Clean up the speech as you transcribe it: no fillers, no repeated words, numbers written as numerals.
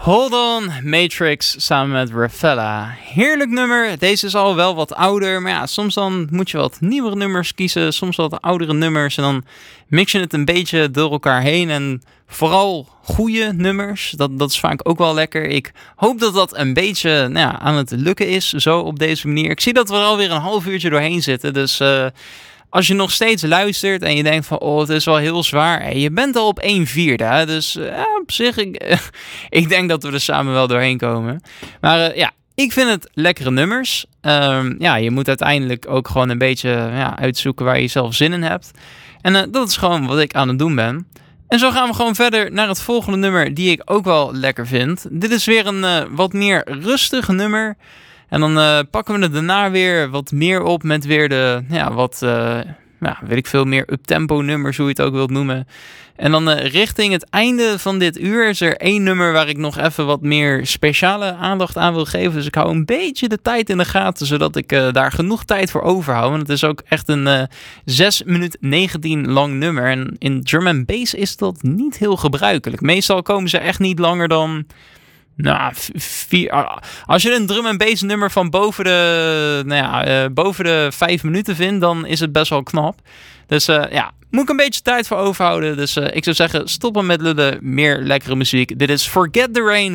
Hold On, Matrix samen met Raffaella. Heerlijk nummer. Deze is al wel wat ouder. Maar ja, soms dan moet je wat nieuwere nummers kiezen. Soms wat oudere nummers. En dan mix je het een beetje door elkaar heen. En vooral goede nummers. Dat is vaak ook wel lekker. Ik hoop dat dat een beetje aan het lukken is. Zo op deze manier. Ik zie dat we er alweer een half uurtje doorheen zitten. Dus als je nog steeds luistert en je denkt van het is wel heel zwaar. Hey, je bent al op 1/4. Hè? Dus op zich, ik denk dat we er samen wel doorheen komen. Maar ik vind het lekkere nummers. Je moet uiteindelijk ook gewoon een beetje uitzoeken waar je zelf zin in hebt. En dat is gewoon wat ik aan het doen ben. En zo gaan we gewoon verder naar het volgende nummer die ik ook wel lekker vind. Dit is weer een wat meer rustig nummer. En dan pakken we het daarna weer wat meer op met weer de, weet ik veel, meer uptempo nummers, hoe je het ook wilt noemen. En dan richting het einde van dit uur is er 1 nummer waar ik nog even wat meer speciale aandacht aan wil geven. Dus ik hou een beetje de tijd in de gaten, zodat ik daar genoeg tijd voor overhoud. Want het is ook echt een 6 minuten 19 lang nummer. En in drum and bass is dat niet heel gebruikelijk. Meestal komen ze echt niet langer dan... als je een drum en bass nummer van boven de 5 minuten vindt, dan is het best wel knap. Dus moet ik een beetje tijd voor overhouden. Dus ik zou zeggen, stoppen met lullen, meer lekkere muziek. Dit is Forget the Rain